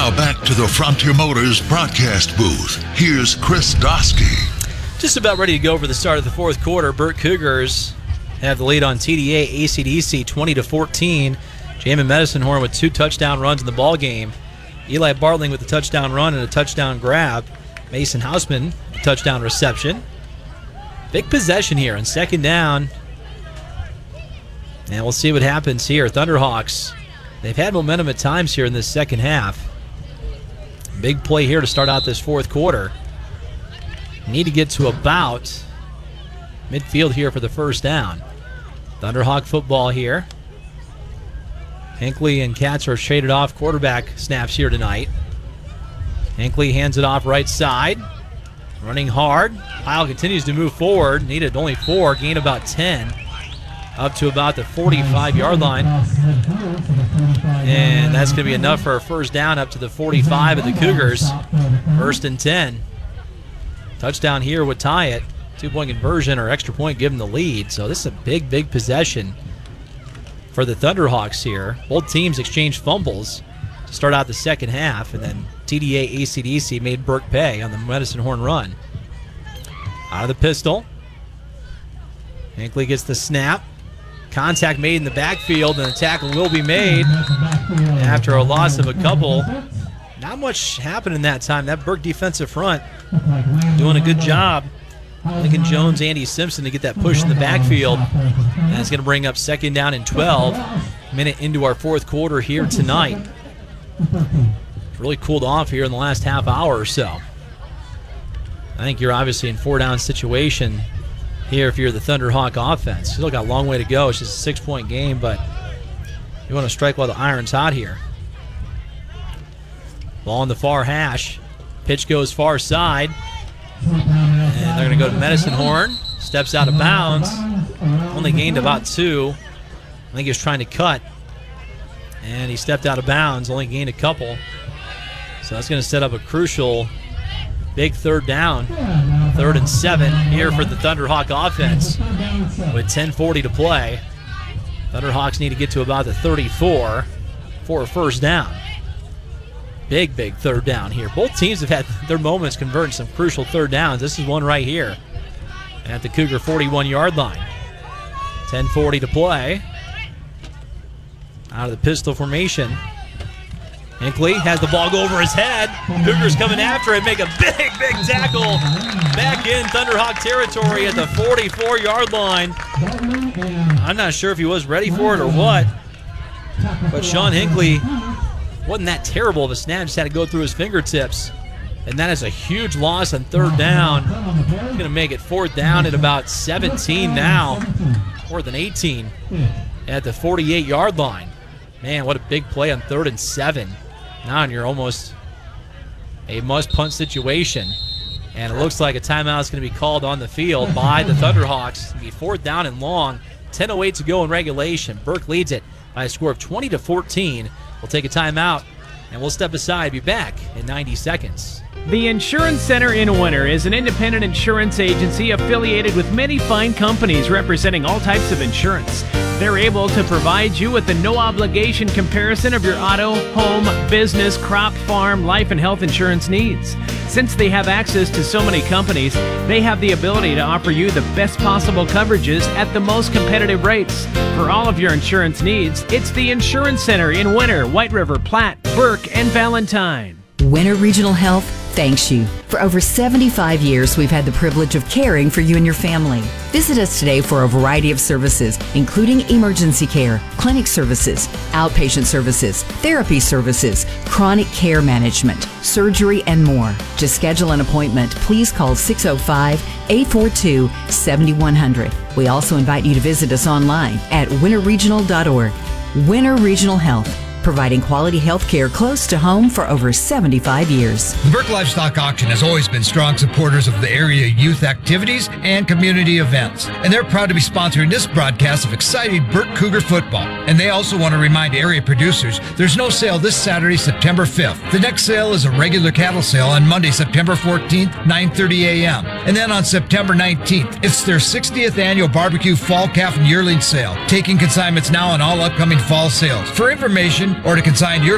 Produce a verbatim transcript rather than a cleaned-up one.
Now back to the Frontier Motors broadcast booth. Here's Chris Dosky. Just about ready to go for the start of the fourth quarter. Burke Cougars have the lead on T D A A C D C twenty to fourteen. Jamin Medicine Horn with two touchdown runs in the ball game. Eli Bartling with a touchdown run and a touchdown grab. Mason Hausman, a touchdown reception. Big possession here on second down. And we'll see what happens here. Thunderhawks, they've had momentum at times here in this second half. Big play here to start out this fourth quarter. Need to get to about midfield here for the first down. Thunderhawk football here. Hinckley and Katz are shaded off quarterback snaps here tonight. Hinckley hands it off right side. Running hard. Pyle continues to move forward. Needed only four, gained about ten. Up to about the forty-five-yard line. And that's going to be enough for a first down up to the forty-five of the Cougars. First and ten. Touchdown here would tie it. Two-point conversion or extra point give them the lead. So this is a big, big possession for the Thunderhawks here. Both teams exchanged fumbles to start out the second half, and then T D A A C D C made Burke pay on the Medicine Horn run. Out of the pistol. Hinckley gets the snap. Contact made in the backfield, and the tackle will be made after a loss of a couple. Not much happened in that time. That Burke defensive front doing a good job. Lincoln Jones, Andy Simpson to get that push in the backfield. And it's going to bring up second down and twelve. Minute into our fourth quarter here tonight. It's really cooled off here in the last half hour or so. I think you're obviously in four down situation here if you're the Thunderhawk offense. Still got a long way to go. It's just a six-point game, but you want to strike while the iron's hot here. Ball in the far hash. Pitch goes far side. And they're going to go to Medicine Horn. Steps out of bounds. Only gained about two. I think he was trying to cut. And he stepped out of bounds. Only gained a couple. So that's going to set up a crucial big third down. Third and seven here for the Thunderhawk offense with ten forty to play. Thunderhawks need to get to about the thirty-four for a first down. Big, big third down here. Both teams have had their moments converting some crucial third downs. This is one right here at the Cougar forty-one-yard line. ten forty to play. Out of the pistol formation. Hinckley has the ball go over his head. Cougars coming after it, make a big, big tackle. Back in Thunderhawk territory at the forty-four-yard line. I'm not sure if he was ready for it or what, but Sean Hinckley wasn't that terrible of a snap, just had to go through his fingertips. And that is a huge loss on third down. Going to make it fourth down at about seventeen now, more than eighteen at the forty-eight-yard line. Man, what a big play on third and seven. Now you're almost a must-punt situation. And it looks like a timeout is going to be called on the field by the Thunderhawks. It'll be fourth down and long. ten oh eight to go in regulation. Burke leads it by a score of twenty to fourteen. We'll take a timeout, and we'll step aside. Be back in ninety seconds. The Insurance Center in Winter is an independent insurance agency affiliated with many fine companies representing all types of insurance. They're able to provide you with a no-obligation comparison of your auto, home, business, crop, farm, life, and health insurance needs. Since they have access to so many companies, they have the ability to offer you the best possible coverages at the most competitive rates. For all of your insurance needs, it's the Insurance Center in Winter, White River, Platte, Burke, and Valentine. Winter Regional Health thanks you. For over seventy-five years, we've had the privilege of caring for you and your family. Visit us today for a variety of services, including emergency care, clinic services, outpatient services, therapy services, chronic care management, surgery, and more. To schedule an appointment, please call six oh five, eight four two, seven one zero zero. We also invite you to visit us online at winter regional dot org. Winter Regional Health, providing quality health care close to home for over seventy-five years. The Burke Livestock Auction has always been strong supporters of the area youth activities and community events. And they're proud to be sponsoring this broadcast of exciting Burke Cougar football. And they also want to remind area producers there's no sale this Saturday, September fifth. The next sale is a regular cattle sale on Monday, September fourteenth, nine thirty a.m. And then on September nineteenth, it's their sixtieth annual barbecue fall calf and yearling sale. Taking consignments now on all upcoming fall sales. For information or to consign your